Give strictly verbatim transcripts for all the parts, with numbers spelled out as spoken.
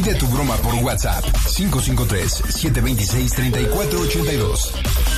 Pide tu broma por WhatsApp cinco cinco tres, siete dos seis, tres cuatro ocho dos.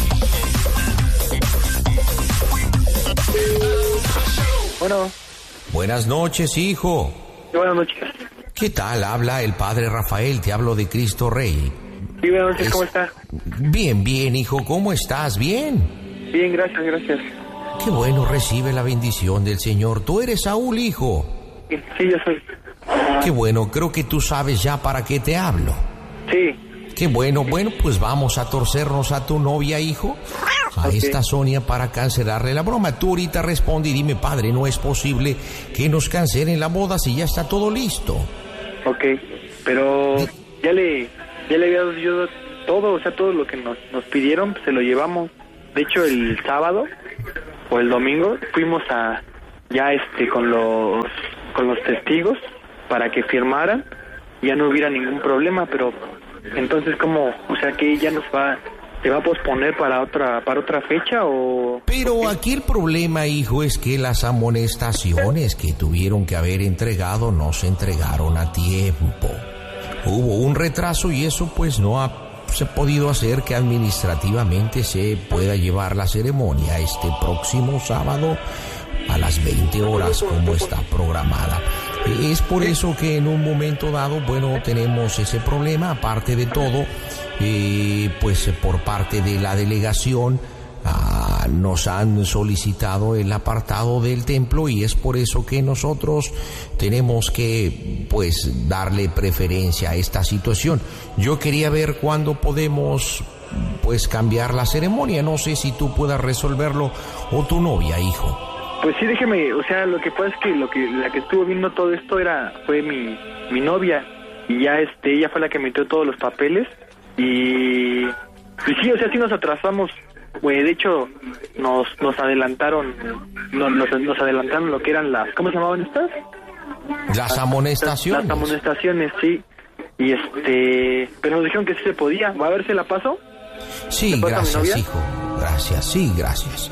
Bueno. Buenas noches, hijo. Buenas noches. ¿Qué tal? Habla el padre Rafael, te hablo de Cristo Rey. Sí, buenas noches, es... ¿cómo está? Bien, bien, hijo, ¿cómo estás? ¿Bien? Bien, gracias, gracias. Qué bueno, recibe la bendición del Señor. ¿Tú eres Saúl, hijo? Sí, sí, yo soy. Qué bueno, creo que tú sabes ya para qué te hablo. Sí. Qué bueno, bueno, pues vamos a torcernos a tu novia, hijo, a okay. esta Sonia para cancelarle la broma. Tú ahorita responde y dime, padre, no es posible que nos cancelen la boda si ya está todo listo. Ok, pero ya le, ya le había dado yo todo, o sea, todo lo que nos, nos pidieron, pues, se lo llevamos. De hecho, el sábado o el domingo fuimos a ya este con los con los testigos para que firmaran, ya no hubiera ningún problema, pero entonces cómo, o sea, que ya nos va se va a posponer para otra para otra fecha o. Pero aquí el problema, hijo, es que las amonestaciones que tuvieron que haber entregado no se entregaron a tiempo. Hubo un retraso y eso pues no ha se ha podido hacer que administrativamente se pueda llevar la ceremonia este próximo sábado a las veinte horas como está programada. Es por eso que en un momento dado, bueno, tenemos ese problema. Aparte de todo, eh, pues por parte de la delegación ah, nos han solicitado el apartado del templo y es por eso que nosotros tenemos que, pues, darle preferencia a esta situación. Yo quería ver cuándo podemos, pues, cambiar la ceremonia. No sé si tú puedas resolverlo o tu novia, hijo. Pues sí, déjeme, o sea, lo que pasa es que lo que la que estuvo viendo todo esto era fue mi mi novia y ya este ella fue la que metió todos los papeles y y sí, o sea, sí nos atrasamos, güey, de hecho nos nos adelantaron nos, nos nos adelantaron lo que eran las ¿cómo se llamaban estas? Las amonestaciones. Las, las amonestaciones, sí. Y este, pero nos dijeron que sí se podía. ¿Va a ver si la paso? Sí, gracias, hijo. Gracias, sí, gracias.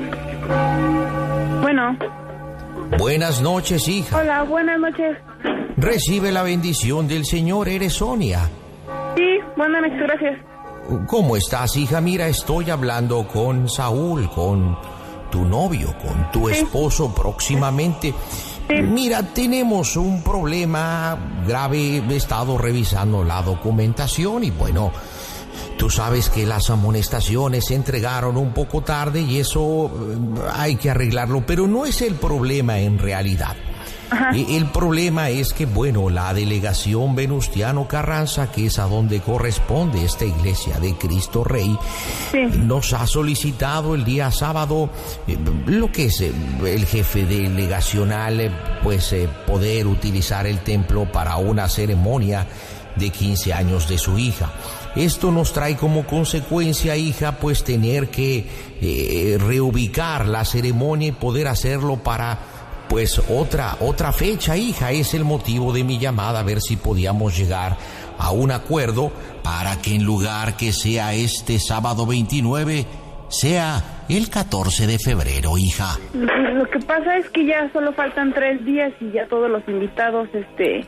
Bueno. Buenas noches, hija. Hola, buenas noches. Recibe la bendición del Señor, eres Sonia. Sí, buenas noches, gracias. ¿Cómo estás, hija? Mira, estoy hablando con Saúl, con tu novio, con tu sí. esposo próximamente. Sí. Mira, tenemos un problema grave, he estado revisando la documentación y bueno, tú sabes que las amonestaciones se entregaron un poco tarde y eso hay que arreglarlo, pero no es el problema en realidad. Ajá. El problema es que, bueno, la delegación Venustiano Carranza, que es a donde corresponde esta iglesia de Cristo Rey, sí. nos ha solicitado el día sábado lo que es el jefe delegacional, pues poder utilizar el templo para una ceremonia de quince años de su hija. Esto nos trae como consecuencia, hija, pues tener que eh, reubicar la ceremonia y poder hacerlo para, pues, otra, otra fecha, hija. Es el motivo de mi llamada, a ver si podíamos llegar a un acuerdo para que en lugar que sea este sábado veintinueve, sea el catorce de febrero, hija. Lo que pasa es que ya solo faltan tres días y ya todos los invitados, este,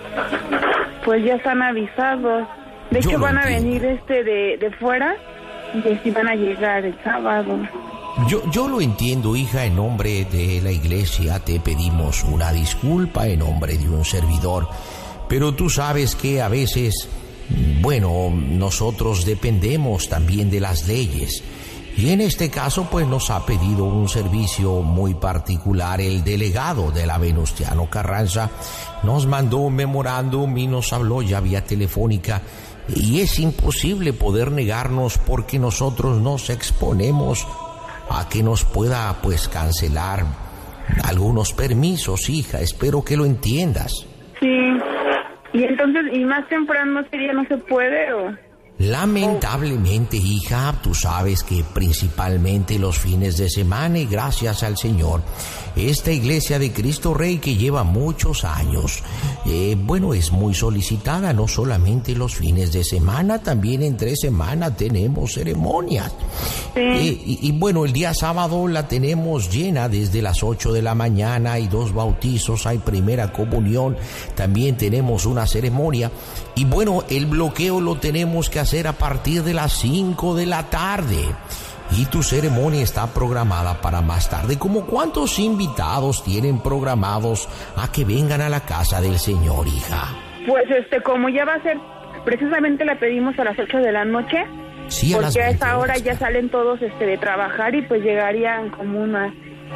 pues ya están avisados. De hecho, van a venir este de, de fuera y así van a llegar el sábado. Yo, yo lo entiendo, hija, en nombre de la iglesia te pedimos una disculpa en nombre de un servidor, pero tú sabes que a veces, bueno, nosotros dependemos también de las leyes. Y en este caso, pues nos ha pedido un servicio muy particular. El delegado de la Venustiano Carranza nos mandó un memorándum y nos habló ya vía telefónica. Y es imposible poder negarnos porque nosotros nos exponemos a que nos pueda, pues, cancelar algunos permisos, hija. Espero que lo entiendas. Sí. Y entonces, ¿y más temprano sería no se puede o...? Lamentablemente, hija, tú sabes que principalmente los fines de semana, y gracias al Señor, esta Iglesia de Cristo Rey que lleva muchos años, eh, bueno, es muy solicitada, no solamente los fines de semana, también entre semana tenemos ceremonias. Sí. Eh, y, y bueno, el día sábado la tenemos llena desde las ocho de la mañana, hay dos bautizos, hay primera comunión, también tenemos una ceremonia. Y bueno, el bloqueo lo tenemos que hacer a partir de las cinco de la tarde. Y tu ceremonia está programada para más tarde. ¿Cómo cuántos invitados tienen programados a que vengan a la casa del Señor, hija? Pues este, como ya va a ser, precisamente la pedimos a las ocho de la noche. Sí, a porque las a esa hora horas, ya salen todos este de trabajar y pues llegarían como unas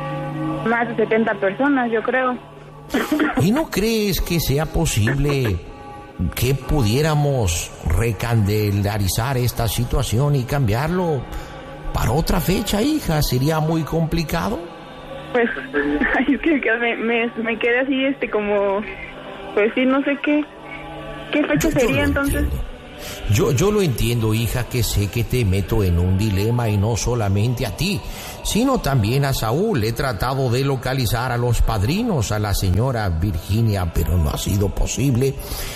más de setenta personas, yo creo. ¿Y no crees que sea posible que pudiéramos recandelarizar esta situación y cambiarlo para otra fecha, hija? ¿Sería muy complicado? Pues, ay, es que, que me, me, me quedé así, este, como, pues sí, no sé qué, qué fecha Yo- yo sería lo entonces. entiendo. Yo, yo lo entiendo, hija, que sé que te meto en un dilema y no solamente a ti, sino también a Saúl. He tratado de localizar a los padrinos, a la señora Virginia, pero no ha sido posible.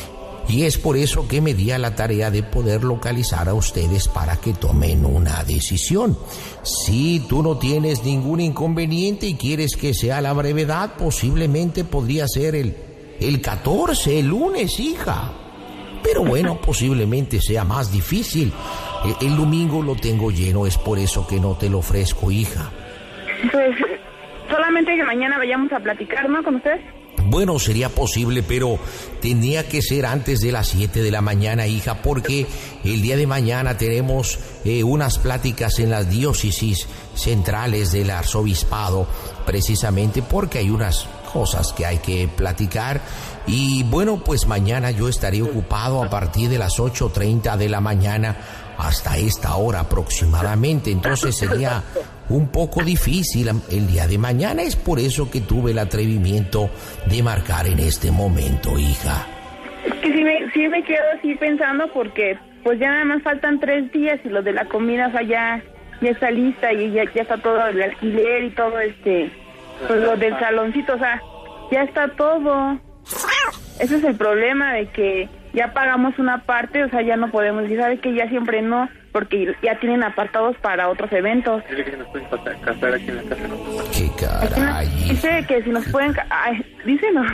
Y es por eso que me di a la tarea de poder localizar a ustedes para que tomen una decisión. Si tú no tienes ningún inconveniente y quieres que sea a la brevedad, posiblemente podría ser el, el catorce, el lunes, hija. Pero bueno, posiblemente sea más difícil. El, el domingo lo tengo lleno, es por eso que no te lo ofrezco, hija. Pues, solamente que mañana vayamos a platicar, ¿no? Con ustedes. Bueno, sería posible, pero tendría que ser antes de las siete de la mañana, hija, porque el día de mañana tenemos eh, unas pláticas en las diócesis centrales del arzobispado, precisamente porque hay unas cosas que hay que platicar. Y bueno, pues mañana yo estaré ocupado a partir de las ocho treinta de la mañana hasta esta hora aproximadamente, entonces sería un poco difícil el día de mañana. Es por eso que tuve el atrevimiento de marcar en este momento, hija. Es que sí me, sí me quedo así pensando porque pues ya nada más faltan tres días y lo de la comida, o sea, ya, ya está lista y ya, ya está todo el alquiler y todo este, pues lo del saloncito, o sea, ya está todo. Ese es el problema de que ya pagamos una parte, o sea, ya no podemos decir, ¿sabes qué? Ya siempre no, porque ya tienen apartados para otros eventos. Dile que se nos pueden pasar- casar aquí en la casa, ¿no? Qué caray, Dice hija. que si nos pueden... ca- Ay, dice no.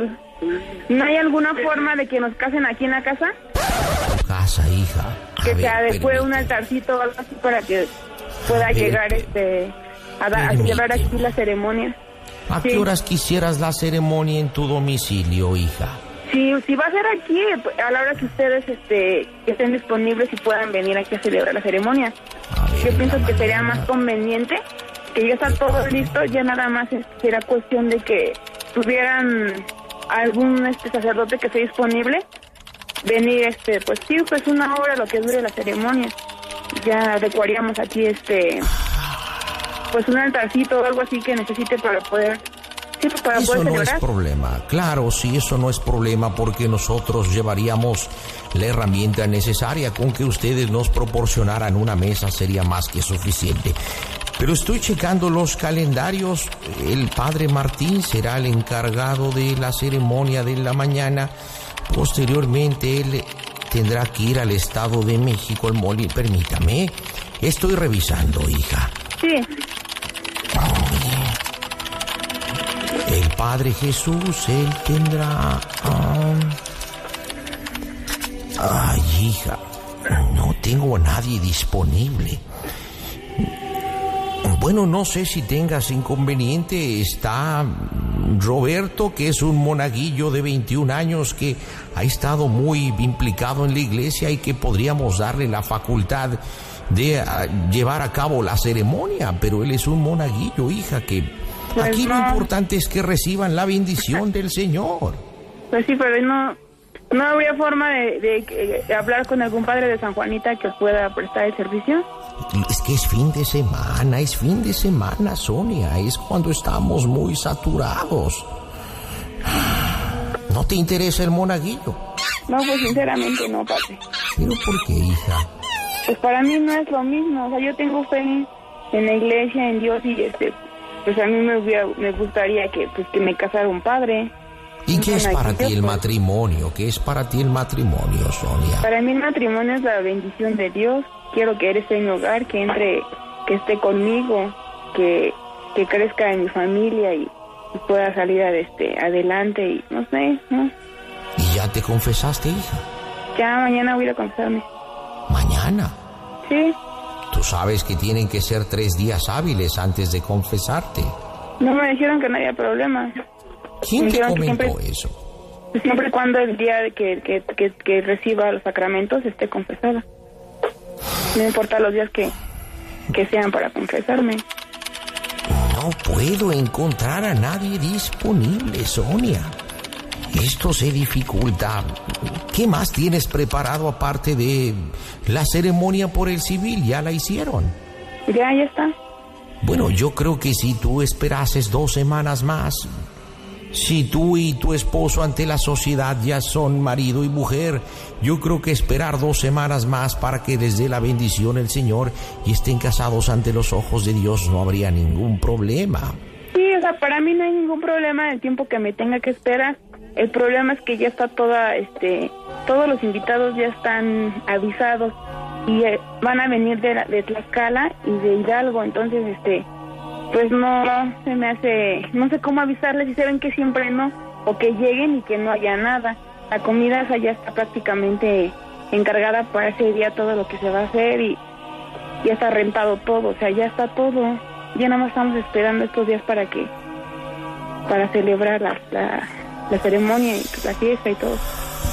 ¿No hay alguna forma de que nos casen aquí en la casa? Tu casa, hija. A Que ver, se adecue un permíteme. altarcito o algo así para que pueda A ver, llegar per- este a, dar, a celebrar aquí la ceremonia. ¿A qué Sí. horas quisieras la ceremonia en tu domicilio, hija? Si, si va a ser aquí, a la hora que ustedes este que estén disponibles y puedan venir aquí a celebrar la ceremonia. A ver, Yo en pienso la que sería mañana. más conveniente que ya está todo listo, ya nada más es- será cuestión de que tuvieran algún este sacerdote que esté disponible, venir este, pues sí, pues una hora lo que dure la ceremonia. Ya adecuaríamos aquí este pues un altarcito o algo así que necesite para poder sí, pues, para Eso poder no es celebrar. problema. Claro, sí, eso no es problema porque nosotros llevaríamos la herramienta necesaria. Con que ustedes nos proporcionaran una mesa sería más que suficiente. Pero estoy checando los calendarios. El padre Martín será el encargado de la ceremonia de la mañana. Posteriormente, él tendrá que ir al Estado de México, al Moli. Permítame, estoy revisando, hija. Sí, El Padre Jesús, él tendrá... ah, ay, hija, no tengo a nadie disponible. Bueno, no sé si tengas inconveniente. Está Roberto, que es un monaguillo de veintiún años que ha estado muy implicado en la iglesia y que podríamos darle la facultad de uh, llevar a cabo la ceremonia, pero él es un monaguillo, hija, que Pues aquí lo no. importante es que reciban la bendición del Señor. pues sí, pero no no habría forma de, de, de hablar con algún padre de San Juanita que pueda prestar el servicio. Es que es fin de semana, es fin de semana, Sonia, es cuando estamos muy saturados. ¿No te interesa el monaguillo? No, pues sinceramente no, padre. ¿Pero por qué, hija? Pues para mí no es lo mismo, o sea, yo tengo fe en la iglesia, en Dios, y este, pues a mí me, hubiera, me gustaría que, pues, que me casara un padre. ¿Y qué es para ti el pues, matrimonio? ¿Qué es para ti el matrimonio, Sonia? Para mí el matrimonio es la bendición de Dios. Quiero que eres en mi hogar, que entre, que esté conmigo, que, que crezca en mi familia y, y pueda salir a, este, adelante y no sé, ¿no? ¿Y ya te confesaste, hija? Ya mañana voy a ir a confesarme. ¿Mañana? Sí. Tú sabes que tienen que ser tres días hábiles antes de confesarte. No me dijeron que no había problema. ¿Quién me te comentó siempre, eso? Siempre y cuando el día de que, que, que, que reciba los sacramentos esté confesada. No importa los días que, que sean para confesarme. No puedo encontrar a nadie disponible, Sonia. Esto se dificulta. ¿Qué más tienes preparado aparte de la ceremonia por el civil? ¿Ya la hicieron? Ya, ya está. Bueno, yo creo que si tú esperases dos semanas más, si tú y tu esposo ante la sociedad ya son marido y mujer, yo creo que esperar dos semanas más para que les dé la bendición el Señor y estén casados ante los ojos de Dios no habría ningún problema. Sí, o sea, para mí no hay ningún problema el tiempo que me tenga que esperar. El problema es que ya está toda, este, todos los invitados ya están avisados y eh, van a venir de, de Tlaxcala y de Hidalgo, entonces, este, pues no, se me hace, no sé cómo avisarles y saben que siempre no, o que lleguen y que no haya nada. La comida, o sea, ya está prácticamente encargada para ese día, todo lo que se va a hacer y ya está rentado todo, o sea, ya está todo. Ya nada más estamos esperando estos días para que, para celebrar la, la la ceremonia y la fiesta y todo.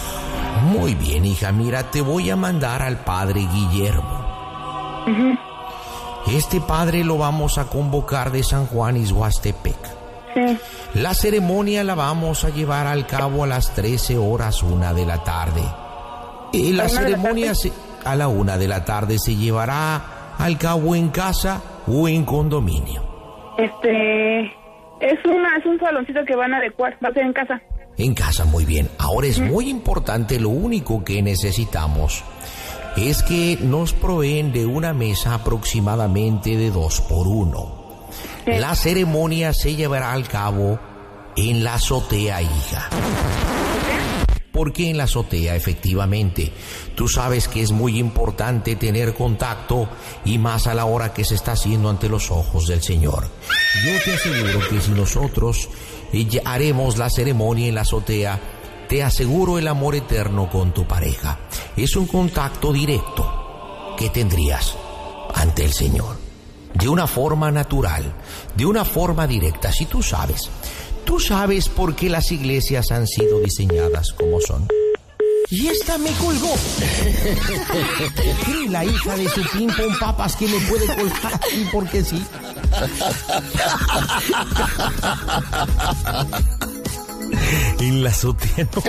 Muy bien, hija, mira, te voy a mandar al padre Guillermo. Uh-huh. Este padre lo vamos a convocar de San Juan Ixhuastepec. Sí. La ceremonia la vamos a llevar al cabo a las trece horas, una de la tarde. Y la ceremonia se, a la una de la tarde se llevará al cabo en casa o en condominio. Este... Es, una, es un saloncito que van a adecuar, va a ser en casa. En casa, muy bien. Ahora es muy importante, lo único que necesitamos es que nos proveen de una mesa aproximadamente de dos por uno. Sí. La ceremonia se llevará al cabo en la azotea, hija. Porque en la azotea, efectivamente, tú sabes que es muy importante tener contacto y más a la hora que se está haciendo ante los ojos del Señor. Yo te aseguro que si nosotros haremos la ceremonia en la azotea, te aseguro el amor eterno con tu pareja. Es un contacto directo que tendrías ante el Señor. De una forma natural, de una forma directa, si tú sabes. ¿Tú sabes por qué las iglesias han sido diseñadas como son? Y esta me colgó. ¿Cree la hija de su pimpón papas que me puede colgar así porque sí? En la azotea no.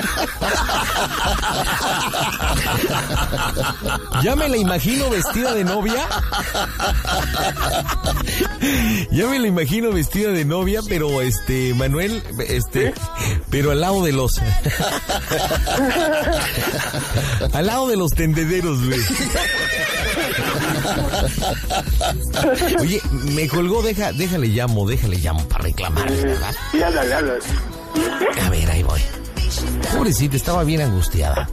Ya me la imagino vestida de novia. Ya me la imagino vestida de novia, pero este, Manuel, este, pero al lado de los al lado de los tendederos, güey. Oye, me colgó, deja, déjale llamo, déjale llamo para reclamar, ¿verdad? Ya, ya, ya. A ver, ahí voy. Pobrecita, estaba bien angustiada.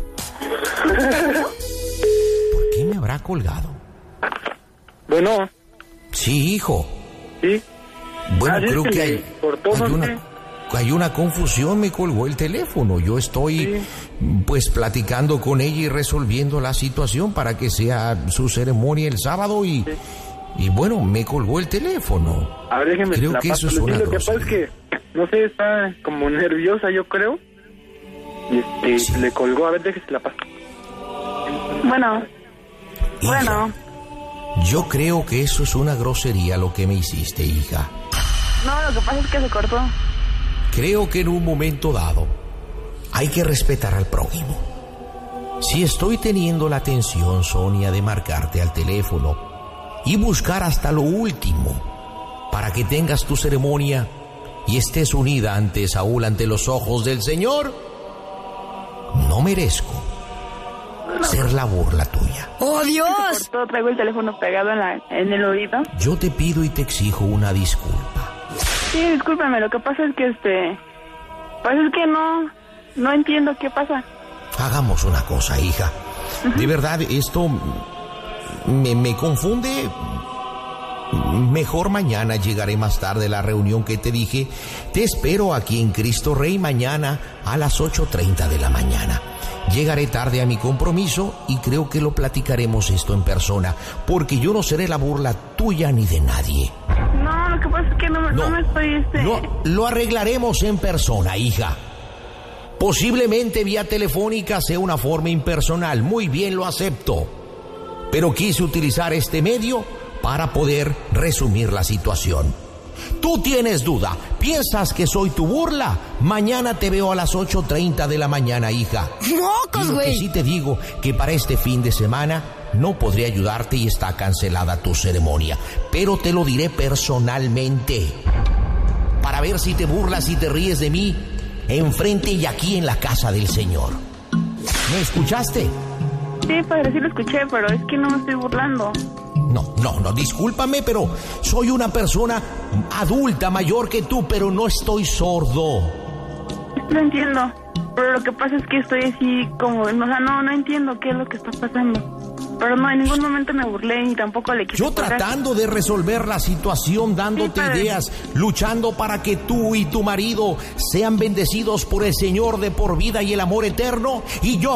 ¿Por qué me habrá colgado? Bueno. Sí, hijo. Sí. Bueno, ah, creo que que hay, hay, una, hay una confusión, me colgó el teléfono. Yo estoy, sí. pues, platicando con ella y resolviendo la situación para que sea su ceremonia el sábado y... Sí. Y bueno, me colgó el teléfono. A ver, déjeme. Creo que eso es una Lo que pasa es que, no sé, está como nerviosa, yo creo. Y este, sí. le colgó. A ver, déjese la paso. Bueno. Hija, bueno. Yo creo que eso es una grosería lo que me hiciste, hija. No, lo que pasa es que se cortó. Creo que en un momento dado hay que respetar al prójimo. Si estoy teniendo la atención, Sonia, de marcarte al teléfono y buscar hasta lo último para que tengas tu ceremonia y estés unida ante Saúl, ante los ojos del Señor, no merezco ser la burla tuya. ¡Oh, Dios! Por todo traigo el teléfono pegado en, la, en el oído. Yo te pido y te exijo una disculpa. Sí, discúlpame, lo que pasa es que este... Pues es que no... No entiendo qué pasa. Hagamos una cosa, hija. Uh-huh. De verdad, esto me, me confunde. Mejor mañana llegaré más tarde a la reunión que te dije. Te espero aquí en Cristo Rey mañana a las ocho treinta de la mañana. Llegaré tarde a mi compromiso y creo que lo platicaremos esto en persona, porque yo no seré la burla tuya ni de nadie. No, lo que pasa es que no, no, no me estoy... Este... No, lo arreglaremos en persona, hija. Posiblemente vía telefónica sea una forma impersonal, muy bien, lo acepto. Pero quise utilizar este medio para poder resumir la situación. Tú tienes duda, piensas que soy tu burla. Mañana te veo a las ocho treinta de la mañana, hija. ¡Mocos, güey! Y sí te digo que para este fin de semana no podré ayudarte y está cancelada tu ceremonia. Pero te lo diré personalmente, para ver si te burlas y te ríes de mí enfrente y aquí en la casa del Señor. ¿Me escuchaste? Sí, padre, sí lo escuché, pero es que no me estoy burlando. No, no, no, discúlpame, pero soy una persona adulta, mayor que tú, pero no estoy sordo. Lo entiendo, pero lo que pasa es que estoy así como, o sea, no, no entiendo qué es lo que está pasando. Pero no, en ningún momento me burlé ni tampoco le quise. Yo tratando de resolver la situación, dándote sí, ideas, luchando para que tú y tu marido sean bendecidos por el Señor de por vida y el amor eterno, y yo